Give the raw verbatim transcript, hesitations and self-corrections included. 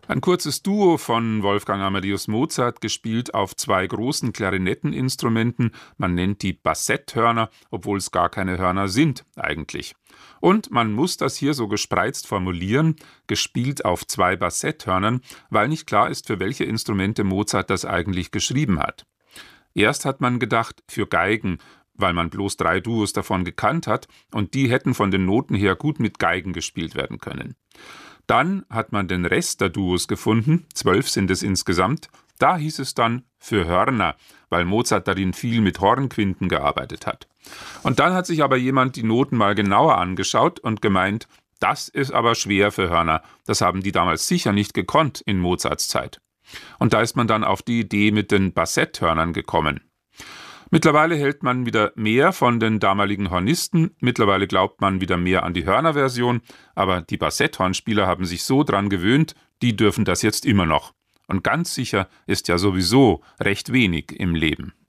Ein kurzes Duo von Wolfgang Amadeus Mozart, gespielt auf zwei großen Klarinetteninstrumenten. Man nennt die Bassetthörner, obwohl es gar keine Hörner sind eigentlich. Und man muss das hier so gespreizt formulieren, gespielt auf zwei Bassetthörnern, weil nicht klar ist, für welche Instrumente Mozart das eigentlich geschrieben hat. Erst hat man gedacht, für Geigen, weil man bloß drei Duos davon gekannt hat und die hätten von den Noten her gut mit Geigen gespielt werden können. Dann hat man den Rest der Duos gefunden, zwölf sind es insgesamt. Da hieß es dann für Hörner, weil Mozart darin viel mit Hornquinten gearbeitet hat. Und dann hat sich aber jemand die Noten mal genauer angeschaut und gemeint, das ist aber schwer für Hörner. Das haben die damals sicher nicht gekonnt in Mozarts Zeit. Und da ist man dann auf die Idee mit den Bassetthörnern gekommen. Mittlerweile hält man wieder mehr von den damaligen Hornisten, mittlerweile glaubt man wieder mehr an die Hörnerversion, aber die Bassetthornspieler haben sich so dran gewöhnt, die dürfen das jetzt immer noch. Und ganz sicher ist ja sowieso recht wenig im Leben.